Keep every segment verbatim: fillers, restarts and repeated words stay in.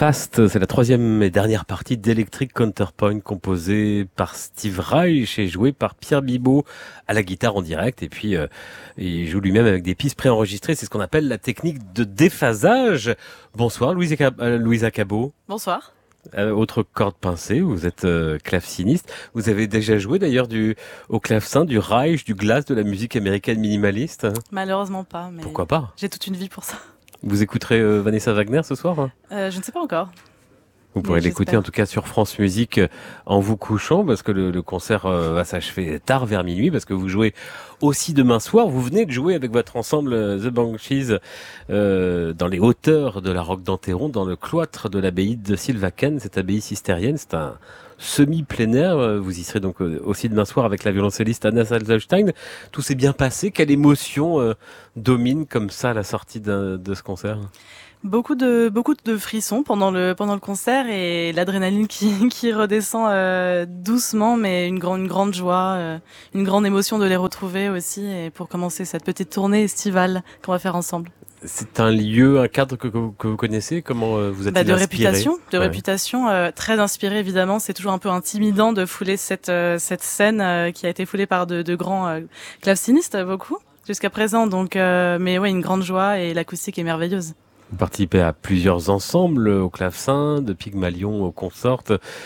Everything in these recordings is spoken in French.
Fast, c'est la troisième et dernière partie d'Electric Counterpoint, composée par Steve Reich et jouée par Pierre Bibot à la guitare en direct. Et puis, euh, il joue lui-même avec des pistes préenregistrées. C'est ce qu'on appelle la technique de déphasage. Bonsoir, Louise Cab- euh, Louisa Cabot. Bonsoir. Euh, autre corde pincée, vous êtes euh, claveciniste. Vous avez déjà joué d'ailleurs du, au clavecin, du Reich, du Glass, de la musique américaine minimaliste. Malheureusement pas, mais Pourquoi pas? j'ai toute une vie pour ça. Vous écouterez euh, Vanessa Wagner ce soir? Euh, je ne sais pas encore. Vous pourrez Mais l'écouter j'espère. en tout cas sur France Musique euh, en vous couchant, parce que le, le concert euh, va s'achever tard vers minuit, parce que vous jouez aussi demain soir. Vous venez de jouer avec votre ensemble euh, The Banshees euh, dans les hauteurs de la Roque d'Enterron, dans le cloître de l'abbaye de Sylvaken, cette abbaye cistérienne. C'est un semi-plein air. Euh, Vous y serez donc euh, aussi demain soir avec la violoncelliste Anna Salzstein. Tout s'est bien passé. Quelle émotion euh, domine comme ça à la sortie d'un- de ce concert? Beaucoup de beaucoup de frissons pendant le pendant le concert et l'adrénaline qui qui redescend euh, doucement, mais une grande une grande joie, euh, une grande émotion de les retrouver aussi et pour commencer cette petite tournée estivale qu'on va faire ensemble. C'est un lieu, un cadre que, que, vous que vous connaissez? Comment euh, vous êtes Bah, de inspiré? réputation, de Ouais. réputation, euh, très inspiré évidemment. C'est toujours un peu intimidant de fouler cette euh, cette scène euh, qui a été foulée par de, de grands euh, clavecinistes, beaucoup jusqu'à présent. Donc, euh, mais ouais, une grande joie et l'acoustique est merveilleuse. Vous participez à plusieurs ensembles, au clavecin, de Pygmalion au Consort,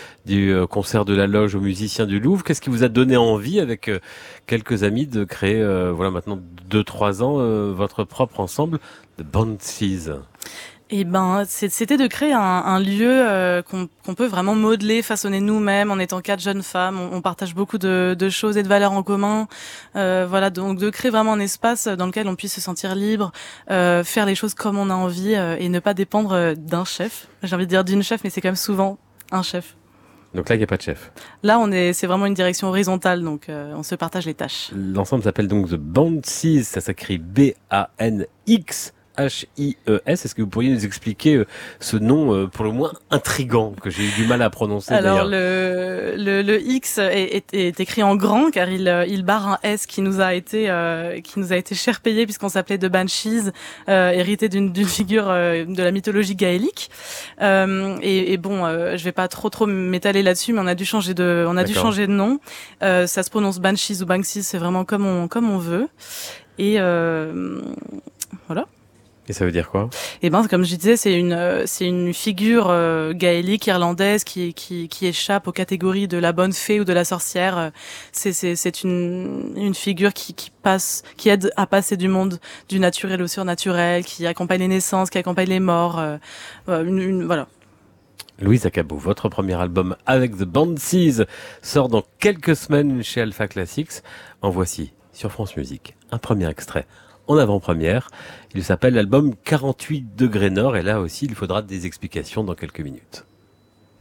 du euh, concert de la Loge aux musiciens du Louvre. Qu'est-ce qui vous a donné envie, avec euh, quelques amis, de créer, euh, voilà, maintenant deux trois ans, euh, votre propre ensemble, The Banshees? Et ben, c'est- c'était de créer un, un lieu euh, qu'on qu'on peut vraiment modeler, façonner nous-mêmes en étant quatre jeunes femmes. On, on partage beaucoup de, de choses et de valeurs en commun. Euh, voilà, donc de créer vraiment un espace dans lequel on puisse se sentir libre, euh, faire les choses comme on a envie euh, et ne pas dépendre euh, d'un chef. J'ai envie de dire d'une chef, mais c'est quand même souvent un chef. Donc là, il n'y a pas de chef. Là, on est, c'est vraiment une direction horizontale, donc euh, on se partage les tâches. L'ensemble s'appelle donc The Banshees, ça s'écrit B A N X H I E S. Est-ce que vous pourriez nous expliquer euh, ce nom euh, pour le moins intrigant, que j'ai eu du mal à prononcer Alors d'ailleurs? le, le le X est, est, est écrit en grand car il euh, il barre un S qui nous a été euh, qui nous a été cher payé puisqu'on s'appelait The Banshees, euh, hérité d'une d'une figure euh, de la mythologie gaélique. Euh, et, et bon, euh, je vais pas trop trop m'étaler là-dessus, mais on a dû changer de on a dû D'accord. changer de nom. Euh, ça se prononce Banshees ou Banshees, c'est vraiment comme on comme on veut. Et euh, voilà. Et ça veut dire quoi? Eh ben, comme je disais, c'est une euh, c'est une figure euh, gaélique irlandaise qui qui qui échappe aux catégories de la bonne fée ou de la sorcière. Euh, C'est c'est c'est une une figure qui qui passe, qui aide à passer du monde du naturel au surnaturel, qui accompagne les naissances, qui accompagne les morts. Euh, voilà, une, une- voilà. Louise Cabot, votre premier album avec The Banshees sort dans quelques semaines chez Alpha Classics. En voici sur France Musique un premier extrait en avant-première. Il s'appelle l'album quarante-huit degrés Nord et là aussi il faudra des explications dans quelques minutes.